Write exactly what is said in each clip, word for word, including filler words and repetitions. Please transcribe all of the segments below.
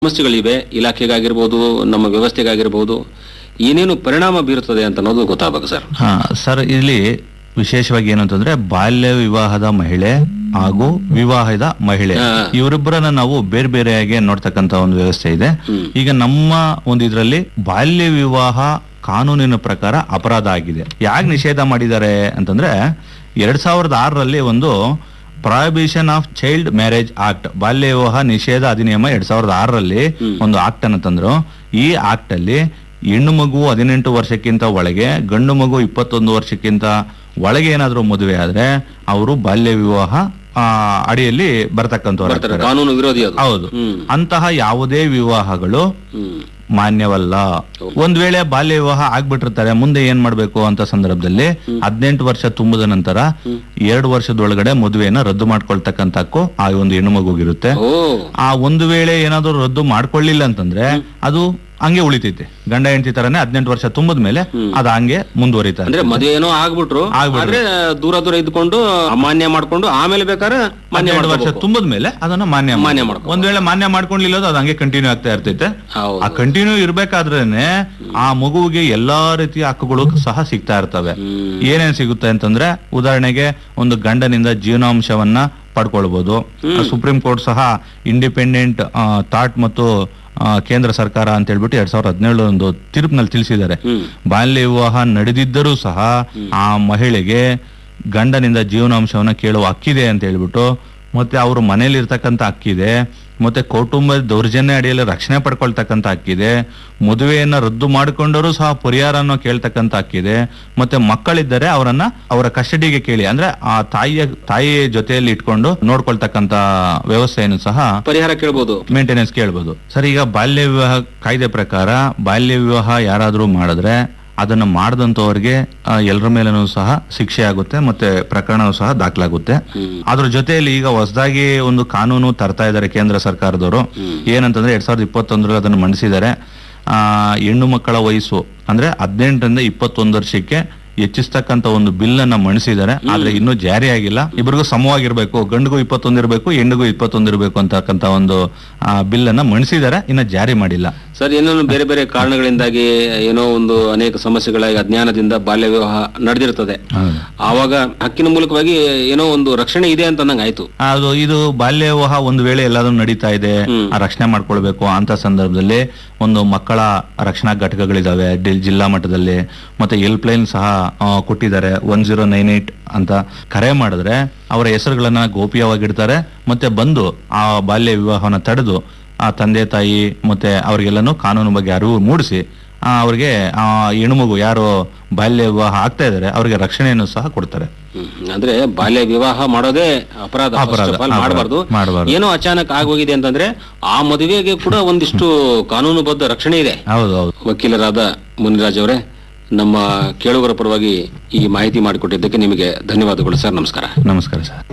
ಸಮಸ್ಯೆಗಳಿವೆ, ಇಲಾಖೆಗಾಗಿರ್ಬೋದು, ನಮ್ಮ ವ್ಯವಸ್ಥೆಗಾಗಿರ್ಬೋದು, ಏನೇನು ಪರಿಣಾಮ ಬೀರುತ್ತದೆ ಅಂತ ಅನ್ನೋದು ಗೊತ್ತಾಗಬೇಕು ಸರ್. ಹಾ ಸರ್, ಇಲ್ಲಿ ವಿಶೇಷವಾಗಿ ಏನು ಅಂತಂದ್ರೆ ಬಾಲ್ಯ ವಿವಾಹದ ಮಹಿಳೆ ಹಾಗೂ ವಿವಾಹದ ಮಹಿಳೆ ಇವರಿಬ್ಬರನ್ನ ನಾವು ಬೇರೆ ಬೇರೆಯಾಗಿ ನೋಡ್ತಕ್ಕಂತ ಒಂದು ವ್ಯವಸ್ಥೆ ಇದೆ. ಈಗ ನಮ್ಮ ಒಂದು ಇದರಲ್ಲಿ ಬಾಲ್ಯ ವಿವಾಹ ಕಾನೂನಿನ ಪ್ರಕಾರ ಅಪರಾಧ ಆಗಿದೆ. ಯಾಕೆ ನಿಷೇಧ ಮಾಡಿದ್ದಾರೆ ಅಂತಂದ್ರೆ ಎರಡ್ ಸಾವಿರದ ಆರರಲ್ಲಿ ಒಂದು prohibition of child marriage act, ಬಾಲ್ಯ ವಿವಾಹ ನಿಷೇಧ ಅಧಿನಿಯಮ ಎರಡ್ ಸಾವಿರದ ಆರರಲ್ಲಿ ಒಂದು ಆಕ್ಟ್ ಅನ್ನು ತಂದ್ರು. ಈ ಆಕ್ಟ್ ಅಲ್ಲಿ ಹೆಣ್ಣು ಮಗು ಹದಿನೆಂಟು ವರ್ಷಕ್ಕಿಂತ ಒಳಗೆ, ಗಂಡು ಮಗು ಇಪ್ಪತ್ತೊಂದು ವರ್ಷಕ್ಕಿಂತ ಒಳಗೆ ಏನಾದ್ರು ಮದುವೆ ಆದ್ರೆ ಅವರು ಬಾಲ್ಯ ವಿವಾಹ ಆ ಅಡಿಯಲ್ಲಿ ಬರ್ತಕ್ಕಂಥವ್ರು, ಕಾನೂನು ವಿರೋಧಿ. ಹೌದು. ಅಂತಹ ಯಾವುದೇ ವಿವಾಹಗಳು ಮಾನ್ಯವಲ್ಲ. ಒಂದ್ ವೇಳೆ ಬಾಲ್ಯ ವಿವಾಹ ಆಗ್ಬಿಟ್ಟಿರ್ತಾರೆ, ಮುಂದೆ ಏನ್ ಮಾಡ್ಬೇಕು ಅಂತ ಸಂದರ್ಭದಲ್ಲಿ ಹದಿನೆಂಟು ವರ್ಷ ತುಂಬದ ನಂತರ ಎರಡು ವರ್ಷದೊಳಗಡೆ ಮದುವೆಯನ್ನ ರದ್ದು ಮಾಡ್ಕೊಳ್ತಕ್ಕಂತ ಹಕ್ಕು ಆ ಒಂದು ಹೆಣ್ಣು ಮಗುಗಿರುತ್ತೆ. ಆ ಒಂದು ವೇಳೆ ಏನಾದ್ರು ರದ್ದು ಮಾಡ್ಕೊಳ್ಳಿಲ್ಲ ಅಂತಂದ್ರೆ ಅದು ಹಂಗೆ ಉಳಿತೈತೆ. ಗಂಡ ಹೆಂಡತಿ ತರನೇ ಹದಿನೆಂಟು ವರ್ಷ ತುಂಬದ ಮೇಲೆ ಅದ ಹಂಗೆ ಮುಂದುವರಿತಾರೆ. ಅಂದ್ರೆ ಮದುವೆ ಏನೋ ಆಗ್ಬಿಟ್ರು ಆಗ್ಬಿಟ್ರೆ ದೂರ ದೂರ ಇದ್ಕೊಂಡು ಅಮಾನ್ಯ ಮಾಡ್ಕೊಂಡು ಆಮೇಲೆ ಬೇಕಾದ್ರೆ ಹನ್ನೆರಡು ವರ್ಷ ತುಂಬದ ಮೇಲೆ ಅದನ್ನ ಮಾನ್ಯ ಮಾನ್ಯ ಮಾಡ್ಕೊಂಡು, ಒಂದ್ ವೇಳೆ ಮಾನ್ಯ ಮಾಡ್ಕೊಂಡಿಲ್ಲ ಅದು ಹಂಗೆ ಕಂಟಿನ್ಯೂ ಆಗ್ತಾ ಇರ್ತೈತೆ. ಆ ಕಂಟಿನ್ಯೂ ಇರ್ಬೇಕಾದ್ರೇನೆ ಆ ಮಗುವಿಗೆ ಎಲ್ಲಾ ರೀತಿಯ ಹಕ್ಕುಗಳು ಸಹ ಸಿಗ್ತಾ ಇರ್ತವೆ. ಏನೇನ್ ಸಿಗುತ್ತೆ ಅಂತಂದ್ರೆ ಉದಾಹರಣೆಗೆ ಒಂದು ಗಂಡನಿಂದ ಜೀವನಾಂಶವನ್ನ ಪಡ್ಕೊಳ್ಬಹುದು. ಸುಪ್ರೀಂ ಕೋರ್ಟ್ ಸಹ ಇಂಡಿಪೆಂಡೆಂಟ್ ಥಾಟ್ ಮತ್ತು ಕೇಂದ್ರ ಸರ್ಕಾರ ಅಂತ ಹೇಳ್ಬಿಟ್ಟು ಎರಡ್ ಸಾವಿರದ ಹದಿನೇಳು ಒಂದು ತೀರ್ಪಿನಲ್ಲಿ ತಿಳಿಸಿದ್ದಾರೆ. ಬಾಲ್ಯ ವಿವಾಹ ನಡೆದಿದ್ದರೂ ಸಹ ಆ ಮಹಿಳೆಗೆ ಗಂಡನಿಂದ ಜೀವನಾಂಶವನ್ನ ಕೇಳುವ ಹಕ್ಕಿದೆ ಅಂತ ಹೇಳ್ಬಿಟ್ಟು, ಮತ್ತೆ ಅವ್ರ ಮನೇಲಿ ಇರ್ತಕ್ಕಂಥ ಹಕ್ಕಿದೆ, ಮತ್ತೆ ಕೌಟುಂಬದ ದೌರ್ಜನ್ಯ ಅಡಿಯಲ್ಲಿ ರಕ್ಷಣೆ ಪಡ್ಕೊಳ್ತಕ್ಕಂಥ ಹಕ್ಕಿದೆ, ಮದುವೆಯನ್ನ ರದ್ದು ಮಾಡಿಕೊಂಡರೂ ಸಹ ಪರಿಹಾರವನ್ನು ಕೇಳ್ತಕ್ಕಂಥ ಹಕ್ಕಿದೆ, ಮತ್ತೆ ಮಕ್ಕಳಿದ್ದರೆ ಅವರನ್ನ ಅವರ ಕಸ್ಟಡಿಗೆ ಕೇಳಿ ಅಂದ್ರೆ ಆ ತಾಯಿಯ ತಾಯಿಯ ಜೊತೆಯಲ್ಲಿ ಇಟ್ಕೊಂಡು ನೋಡ್ಕೊಳ್ತಕ್ಕಂತ ವ್ಯವಸ್ಥೆಯನ್ನು ಸಹ ಪರಿಹಾರ ಕೇಳಬಹುದು, ಮೇಂಟೆನೆನ್ಸ್ ಕೇಳಬಹುದು. ಸರ್, ಈಗ ಬಾಲ್ಯ ವಿವಾಹ ಕಾಯ್ದೆ ಪ್ರಕಾರ ಬಾಲ್ಯ ವಿವಾಹ ಯಾರಾದ್ರೂ ಮಾಡಿದ್ರೆ ಅದನ್ನ ಮಾಡದಂತವರಿಗೆ ಎಲ್ಲರ ಮೇಲೂ ಸಹ ಶಿಕ್ಷೆ ಆಗುತ್ತೆ, ಮತ್ತೆ ಪ್ರಕರಣವೂ ಸಹ ದಾಖಲಾಗುತ್ತೆ. ಅದ್ರ ಜೊತೆಯಲ್ಲಿ ಈಗ ಹೊಸದಾಗಿ ಒಂದು ಕಾನೂನು ತರ್ತಾ ಇದ್ದಾರೆ ಕೇಂದ್ರ ಸರ್ಕಾರದವರು. ಏನಂತಂದ್ರೆ ಎರಡ್ ಸಾವಿರದ ಇಪ್ಪತ್ತೊಂದರಲ್ಲಿ ಅದನ್ನು ಮಂಡಿಸಿದ್ದಾರೆ. ಆ ಹೆಣ್ಣು ಮಕ್ಕಳ ವಯಸ್ಸು ಅಂದ್ರೆ ಹದಿನೆಂಟರಿಂದ ಇಪ್ಪತ್ತೊಂದು ವರ್ಷಕ್ಕೆ ಹೆಚ್ಚಿಸ್ತಕ್ಕಂತ ಒಂದು ಬಿಲ್ ಅನ್ನ ಮಂಡಿಸಿದ್ದಾರೆ. ಆದ್ರೆ ಇನ್ನೂ ಜಾರಿ ಆಗಿಲ್ಲ. ಇಬ್ಬರಿಗೂ ಸಮವಾಗಿರ್ಬೇಕು, ಗಂಡಿಗೂ ಇಪ್ಪತ್ತೊಂದು ಇರಬೇಕು, ಹೆಣ್ಣಿಗೂ ಇಪ್ಪತ್ತೊಂದು ಇರಬೇಕು ಅಂತಕ್ಕಂತ ಒಂದು ಬಿಲ್ ಅನ್ನ ಮಂಡಿಸಿದ್ದಾರೆ, ಇನ್ನ ಜಾರಿ ಮಾಡಿಲ್ಲ. ಸರ್, ಏನೋ ಬೇರೆ ಬೇರೆ ಕಾರಣಗಳಿಂದಾಗಿ ಏನೋ ಒಂದು ಅನೇಕ ಸಮಸ್ಯೆಗಳಾಗಿ ಅಜ್ಞಾನದಿಂದ ಬಾಲ್ಯ ವಿವಾಹ ನಡೆದಿರ್ತದೆ. ಆವಾಗ ಹಕ್ಕಿನ ಮೂಲಕವಾಗಿ ಏನೋ ಒಂದು ರಕ್ಷಣೆ ಇದೆ ಅಂತ ನಂಗೆ ಆಯ್ತು. ಅದು ಇದು ಬಾಲ್ಯ ವಿವಾಹ ಒಂದು ವೇಳೆ ಎಲ್ಲಾದ್ರೂ ನಡೀತಾ ಇದೆ, ಆ ರಕ್ಷಣೆ ಮಾಡ್ಕೊಳ್ಬೇಕು ಅಂತ ಸಂದರ್ಭದಲ್ಲಿ ಒಂದು ಮಕ್ಕಳ ರಕ್ಷಣಾ ಘಟಕಗಳಿದಾವೆ ಜಿಲ್ಲಾ ಮಟ್ಟದಲ್ಲಿ, ಮತ್ತೆ ಹೆಲ್ಪ್ ಲೈನ್ ಸಹ ಕೊಟ್ಟಿದ್ದಾರೆ. ಒನ್ ಜೀರೋ ನೈನ್ ಏಟ್ ಅಂತ ಕರೆ ಮಾಡಿದ್ರೆ ಅವರ ಹೆಸರುಗಳನ್ನ ಗೋಪ್ಯವಾಗಿಡ್ತಾರೆ. ಮತ್ತೆ ಬಂದು ಆ ಬಾಲ್ಯ ವಿವಾಹವನ್ನ ತಡೆದು ಆ ತಂದೆ ತಾಯಿ ಮತ್ತೆ ಅವ್ರಿಗೆಲ್ಲಾನು ಕಾನೂನು ಬಗ್ಗೆ ಅರಿವು ಮೂಡಿಸಿ ಅವ್ರಿಗೆ ಆ ಹೆಣ್ಮಗು ಯಾರು ಬಾಲ್ಯ ವಿವಾಹ ಆಗ್ತಾ ಇದಾರೆ ಅವ್ರಿಗೆ ರಕ್ಷಣೆಯನ್ನು ಸಹ ಕೊಡ್ತಾರೆ. ಅಂದ್ರೆ ಬಾಲ್ಯ ವಿವಾಹ ಮಾಡೋದೇ ಅಪರಾಧ, ಮಾಡಬಾರ್ದು. ಏನೋ ಅಚಾನಕ್ ಆಗೋಗಿದೆ ಅಂತಂದ್ರೆ ಆ ಮದುವೆಗೆ ಕೂಡ ಒಂದಿಷ್ಟು ಕಾನೂನುಬದ್ಧ ರಕ್ಷಣೆ ಇದೆ. ಹೌದೌದು. ವಕೀಲರಾದ ಮುನಿರಾಜ್ ಅವರೇ, ನಮ್ಮ ಕೇಳುಗರ ಪರವಾಗಿ ಈ ಮಾಹಿತಿ ಮಾಡಿಕೊಟ್ಟಿದ್ದಕ್ಕೆ ನಿಮಗೆ ಧನ್ಯವಾದಗಳು ಸರ್. ನಮಸ್ಕಾರ. ನಮಸ್ಕಾರ ಸರ್.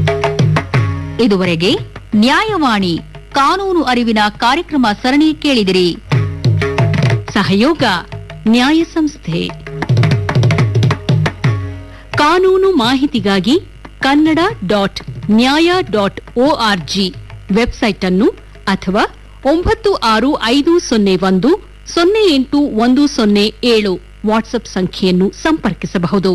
ಇದುವರೆಗೆ ನ್ಯಾಯವಾಣಿ ಕಾನೂನು ಅರಿವಿನ ಕಾರ್ಯಕ್ರಮ ಸರಣಿ ಕೇಳಿದಿರಿ. ಸಹಯೋಗ ನ್ಯಾಯ ಸಂಸ್ಥೆ. ಕಾನೂನು ಮಾಹಿತಿಗಾಗಿ ಕನ್ನಡ ಡಾಟ್ ನ್ಯಾಯ ಡಾಟ್ ಒಆರ್ಜಿ ವೆಬ್ಸೈಟ್ ಅನ್ನು ಅಥವಾ ಒಂಬತ್ತು ಆರು ಐದು ಸೊನ್ನೆ ಒಂದು ಸೊನ್ನೆ ಎಂಟು ಒಂದು ಸೊನ್ನೆ ಏಳು ವಾಟ್ಸ್ಆಪ್ ಸಂಖ್ಯೆಯನ್ನು ಸಂಪರ್ಕಿಸಬಹುದು.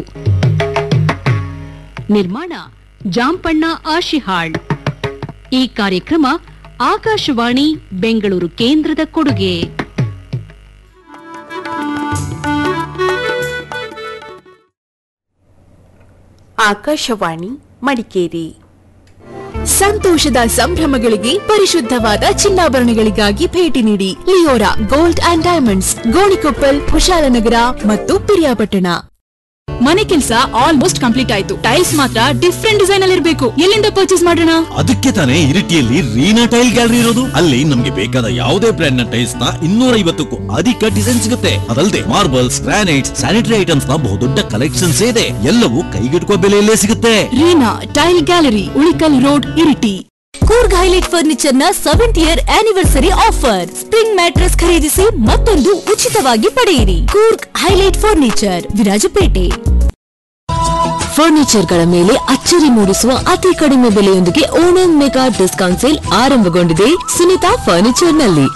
ನಿರ್ಮಾಣ ಜಾಂಪಣ್ಣ ಆಶಿಹಾಳ್. ಈ ಕಾರ್ಯಕ್ರಮ ಆಕಾಶವಾಣಿ ಬೆಂಗಳೂರು ಕೇಂದ್ರದ ಕೊಡುಗೆ. ಆಕಾಶವಾಣಿ ಮಡಿಕೇರಿ. ಸಂತೋಷದ ಸಂಭ್ರಮಗಳಿಗೆ ಪರಿಶುದ್ಧವಾದ ಚಿನ್ನಾಭರಣಗಳಿಗಾಗಿ ಭೇಟಿ ನೀಡಿ Leora gold and diamonds, Gonikoppal, Kushalnagar ಮತ್ತು ಪಿರಿಯಾಪಟ್ಟಣ. ಮನೆ ಕೆಲಸ ಆಲ್ಮೋಸ್ಟ್ ಕಂಪ್ಲೀಟ್ ಆಯ್ತು. ಟೈಲ್ಸ್ ಮಾತ್ರ ಡಿಫ್ರೆಂಟ್ ಡಿಸೈನ್ ಅಲ್ಲಿ ಇರಬೇಕು. ಎಲ್ಲಿಂದ ಪರ್ಚೇಸ್ ಮಾಡೋಣ? ಅದಕ್ಕೆ ತಾನೇ ಇರಿಟಿಯಲ್ಲಿ ರೀನಾ ಟೈಲ್ ಗ್ಯಾಲರಿ ಇರೋದು. ಅಲ್ಲಿ ನಮ್ಗೆ ಬೇಕಾದ ಯಾವುದೇ ಬ್ರ್ಯಾಂಡ್ ನ ಟೈಲ್ಸ್ ನ ಇನ್ನೂರ ಐವತ್ತಕ್ಕೂ ಅಧಿಕ ಡಿಸೈನ್ ಸಿಗುತ್ತೆ. ಅದಲ್ಲದೆ ಮಾರ್ಬಲ್ಸ್, ಗ್ರಾನೈಟ್ಸ್, ಸ್ಯಾನಿಟರಿ ಐಟಮ್ಸ್ ನ ಬಹುದೊಡ್ಡ ಕಲೆಕ್ಷನ್ಸ್ ಇದೆ. ಎಲ್ಲವೂ ಕೈಗೆಟುಕುವ ಬೆಲೆಯಲ್ಲೇ ಸಿಗುತ್ತೆ. Reena tail gallery, Ulikkal road, Iritty. Coorg highlight furniture ನ seventh year anniversary offer. Spring mattress ಖರೀದಿಸಿ ಮತ್ತೊಂದು ಉಚಿತವಾಗಿ ಪಡೆಯಿರಿ. Coorg highlight furniture, Virajpet. ಫರ್ನಿಚರ್ಗಳ ಮೇಲೆ ಅಚ್ಚರಿ ಮೂಡಿಸುವ ಅತಿ ಕಡಿಮೆ ಬೆಲೆಯೊಂದಿಗೆ ಓಣಂ ಮೆಗಾ ಡಿಸ್ಕೌಂಟ್ ಸೇಲ್ ಆರಂಭಗೊಂಡಿದೆ ಸುನಿತಾ ಫರ್ನಿಚರ್ನಲ್ಲಿ.